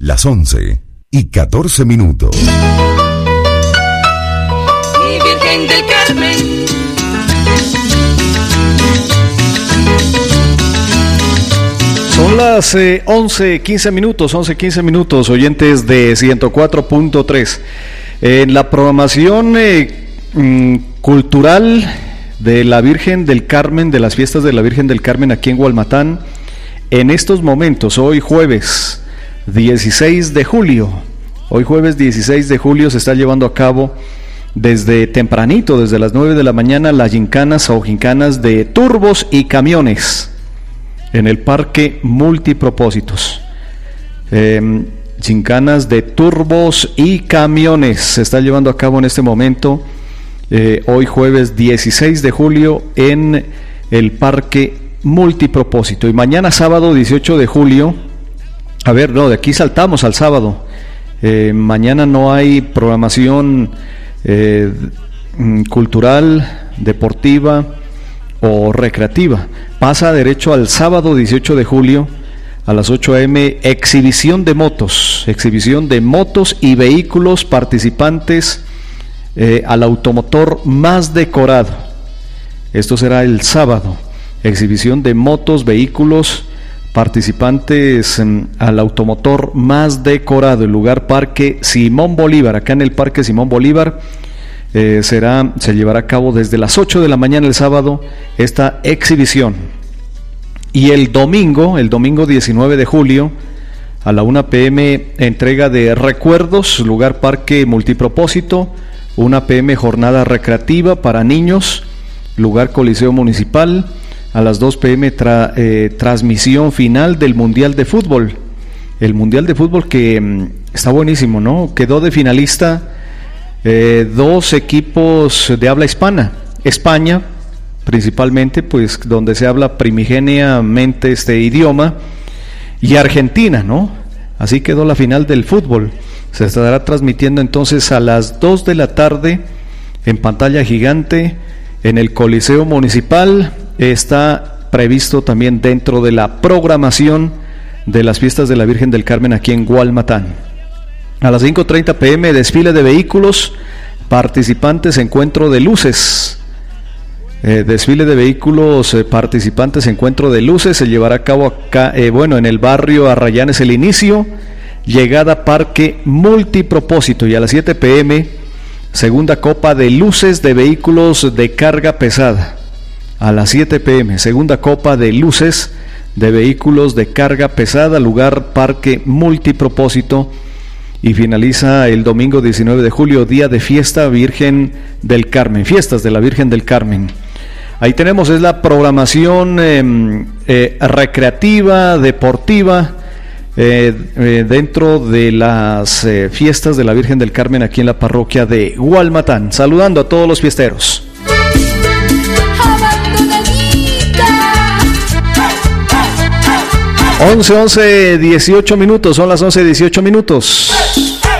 Las 11:14. Mi Virgen del Carmen. Son las 11:15 minutos, oyentes de 104.3. En la programación cultural de la Virgen del Carmen, de las fiestas de la Virgen del Carmen aquí en Gualmatán, en estos momentos, hoy jueves 16 de julio, se está llevando a cabo desde tempranito, desde las 9 de la mañana, las gincanas o gincanas de turbos y camiones en el Parque Multipropósitos. Gincanas de turbos y camiones se está llevando a cabo en este momento, hoy jueves 16 de julio en el Parque Multipropósito, y mañana sábado 18 de julio, de aquí saltamos al sábado. Mañana no hay programación cultural, deportiva o recreativa. Pasa derecho al sábado 18 de julio a las 8 a.m. exhibición de motos y vehículos participantes al automotor más decorado. Esto será el sábado, exhibición de motos, vehículos participantes al automotor más decorado, el lugar Parque Simón Bolívar. Acá en el Parque Simón Bolívar se llevará a cabo desde las 8 de la mañana el sábado esta exhibición, y el domingo 19 de julio a la 1 p.m. entrega de recuerdos, lugar Parque Multipropósito. 1 p.m. jornada recreativa para niños, lugar Coliseo Municipal. A las 2 p.m. transmisión final del Mundial de Fútbol. El Mundial de Fútbol que está buenísimo, ¿no? Quedó de finalista 2 equipos de habla hispana. España, principalmente, pues donde se habla primigeniamente este idioma, y Argentina, ¿no? Así quedó la final del fútbol. Se estará transmitiendo entonces a las 2 de la tarde en pantalla gigante en el Coliseo Municipal. Está previsto también dentro de la programación de las fiestas de la Virgen del Carmen aquí en Gualmatán. A las 5:30 p.m. desfile de vehículos participantes, encuentro de luces. Desfile de vehículos participantes, encuentro de luces, se llevará a cabo acá, en el barrio Arrayán es el inicio. Llegada Parque Multipropósito, y a las 7 p.m. segunda copa de luces de vehículos de carga pesada. A las 7 p.m. segunda copa de luces de vehículos de carga pesada, lugar Parque Multipropósito, y finaliza el domingo 19 de julio, día de fiesta Virgen del Carmen, fiestas de la Virgen del Carmen. Ahí tenemos, es la programación recreativa, deportiva, dentro de las fiestas de la Virgen del Carmen aquí en la parroquia de Gualmatán. Saludando a todos los fiesteros. 18 minutos, son las 11:18 minutos.